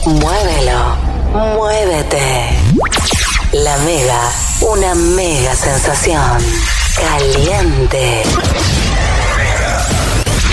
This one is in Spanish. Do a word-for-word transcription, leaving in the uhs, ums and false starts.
Muévelo. Muévete. La Mega. Una mega sensación. Caliente.